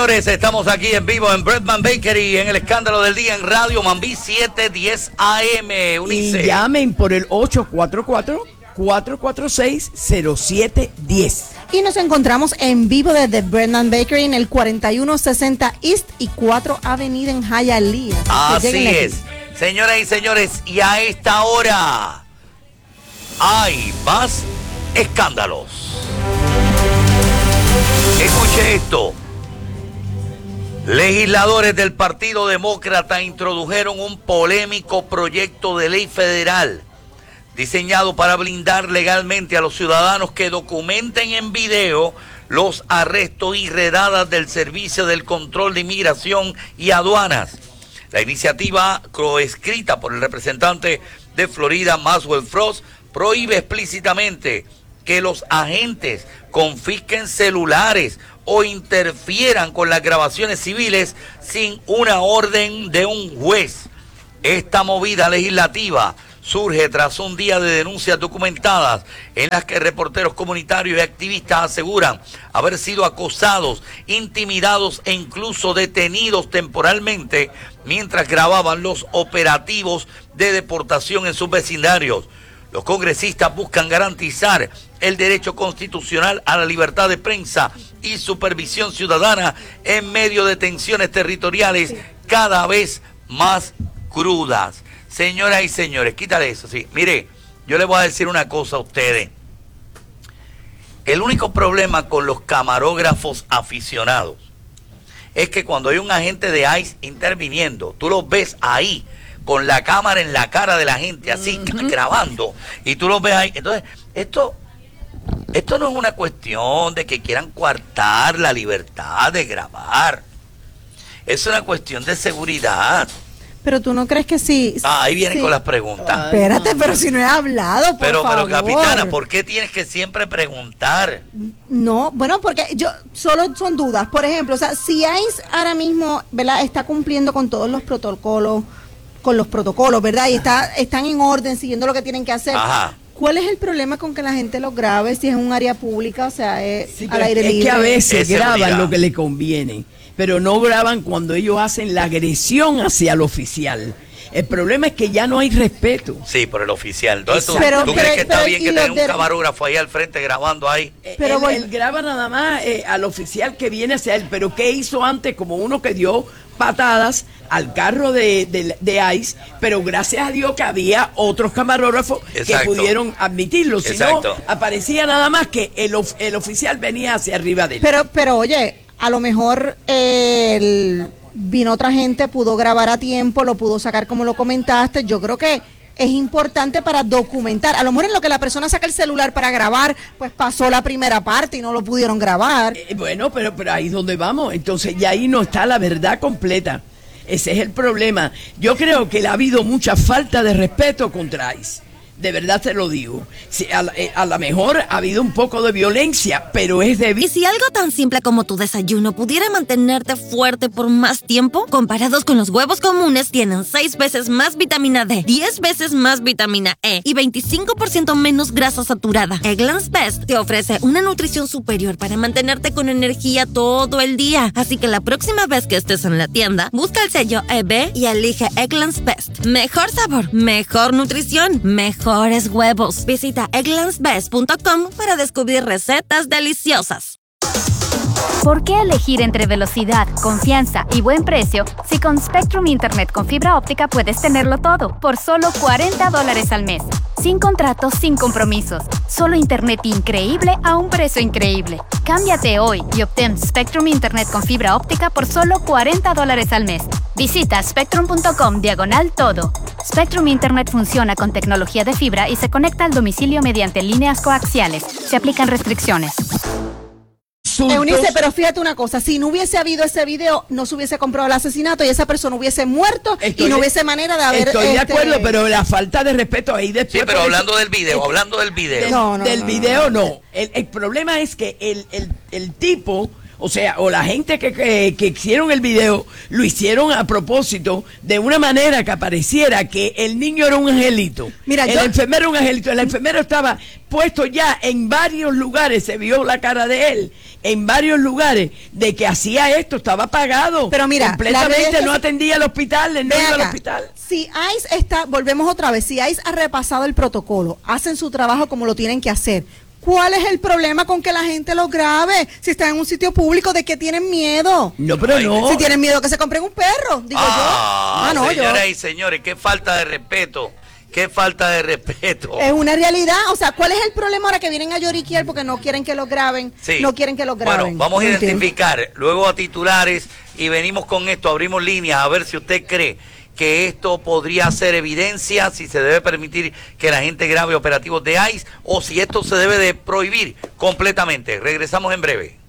Señores, estamos aquí en vivo en Breadman Bakery en el escándalo del día en Radio Mambí 710 AM. Unice. Y llamen por el 844-446-0710. Y nos encontramos en vivo desde Breadman Bakery en el 4160 East y 4 Avenida en Hialeah. Así es. Señoras y señores, y a esta hora hay más escándalos. Escuche esto. Legisladores del Partido Demócrata introdujeron un polémico proyecto de ley federal diseñado para blindar legalmente a los ciudadanos que documenten en video los arrestos y redadas del Servicio del Control de Inmigración y Aduanas. La iniciativa, coescrita por el representante de Florida, Maxwell Frost, prohíbe explícitamente que los agentes confisquen celulares o interfieran con las grabaciones civiles sin una orden de un juez. Esta movida legislativa surge tras un día de denuncias documentadas en las que reporteros comunitarios y activistas aseguran haber sido acosados, intimidados e incluso detenidos temporalmente mientras grababan los operativos de deportación en sus vecindarios. Los congresistas buscan garantizar el derecho constitucional a la libertad de prensa y supervisión ciudadana en medio de tensiones territoriales cada vez más crudas. Señoras y señores, quítale eso, sí. Mire, yo les voy a decir una cosa a ustedes. El único problema con los camarógrafos aficionados es que cuando hay un agente de ICE interviniendo, tú los ves ahí, con la cámara en la cara de la gente, así, grabando, y tú los ves ahí. Entonces, esto no es una cuestión de que quieran coartar la libertad de grabar. Es una cuestión de seguridad. Pero tú no crees que sí. Ahí vienen con las preguntas. Espérate, pero si no he hablado, por favor. Pero capitana, ¿por qué tienes que siempre preguntar? No, bueno, porque solo son dudas. Por ejemplo, o sea, si ICE ahora mismo, ¿verdad?, está cumpliendo con todos los protocolos, ¿verdad? Y están en orden, siguiendo lo que tienen que hacer. Ajá. ¿Cuál es el problema con que la gente los grabe si es un área pública, o sea, al aire libre? Es que a veces graban lo que le conviene, pero no graban cuando ellos hacen la agresión hacia el oficial. El problema es que ya no hay respeto. Sí, por el oficial. Entonces, ¿tú crees que está bien que tenga un camarógrafo ahí al frente grabando ahí? Pero él graba nada más al oficial que viene hacia él. Pero ¿qué hizo antes? Como uno que dio patadas al carro de ICE, pero gracias a Dios que había otros camarógrafos que pudieron admitirlo. Si no, aparecía nada más que el oficial venía hacia arriba de él. Pero oye, a lo mejor vino otra gente, pudo grabar a tiempo, lo pudo sacar como lo comentaste. Yo creo que es importante para documentar. A lo mejor en lo que la persona saca el celular para grabar, pues pasó la primera parte y no lo pudieron grabar. Bueno, pero ahí es donde vamos. Entonces ya ahí no está la verdad completa. Ese es el problema. Yo creo que ha habido mucha falta de respeto contra ICE. De verdad te lo digo. Sí, a lo mejor ha habido un poco de violencia, pero es debido. ¿Y si algo tan simple como tu desayuno pudiera mantenerte fuerte por más tiempo? Comparados con los huevos comunes, tienen 6 veces más vitamina D, 10 veces más vitamina E y 25% menos grasa saturada. Eggland's Best te ofrece una nutrición superior para mantenerte con energía todo el día. Así que la próxima vez que estés en la tienda, busca el sello EB y elige Eggland's Best. Mejor sabor, mejor nutrición, mejores huevos. Visita egglandsbest.com para descubrir recetas deliciosas. ¿Por qué elegir entre velocidad, confianza y buen precio si con Spectrum Internet con fibra óptica puedes tenerlo todo por solo $40 al mes? Sin contratos, sin compromisos. Solo internet increíble a un precio increíble. Cámbiate hoy y obtén Spectrum Internet con fibra óptica por solo $40 al mes. Visita spectrum.com/todo. Spectrum Internet funciona con tecnología de fibra y se conecta al domicilio mediante líneas coaxiales. Se aplican restricciones. Eunice, pero fíjate una cosa, si no hubiese habido ese video, no se hubiese comprobado el asesinato y esa persona hubiese muerto y no hubiese manera de haber... Estoy de acuerdo, pero la falta de respeto ahí después... Sí, pero hablando del video, Del video no. El problema es que el tipo, O sea, o la gente que hicieron el video lo hicieron a propósito de una manera que pareciera que el niño era un angelito. Mira, el enfermero era un angelito. El enfermero estaba puesto ya en varios lugares, se vio la cara de él, en varios lugares, de que hacía esto, estaba pagado. Pero mira, completamente no atendía al hospital, no iba al hospital. Si ICE está, volvemos otra vez, si ICE ha repasado el protocolo, hacen su trabajo como lo tienen que hacer, ¿cuál es el problema con que la gente lo grabe? Si está en un sitio público, ¿de qué tienen miedo? No, pero no. Si tienen miedo que se compren un perro, digo yo. Señoras y señores, qué falta de respeto. Qué falta de respeto. Es una realidad. O sea, ¿cuál es el problema ahora que vienen a lloriquear porque no quieren que lo graben? Sí. No quieren que lo graben. Bueno, vamos a identificar, luego a titulares, y venimos con esto, abrimos líneas, a ver si usted cree que esto podría ser evidencia, si se debe permitir que la gente grabe operativos de ICE, o si esto se debe de prohibir completamente. Regresamos en breve.